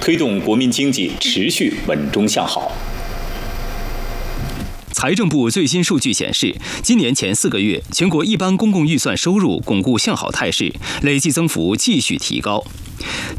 推动国民经济持续稳中向好。 财政部最新数据显示，今年前4个月，全国一般公共预算收入巩固向好态势，累计增幅继续提高。